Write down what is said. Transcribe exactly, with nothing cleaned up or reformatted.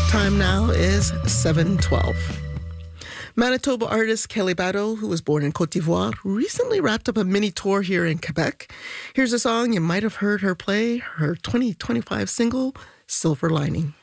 Time now is seven twelve. Manitoba artist Kelly Bado, who was born in Côte d'Ivoire, recently wrapped up a mini tour here in Quebec. Here's a song you might have heard her play, her twenty twenty-five single, Silver Lining.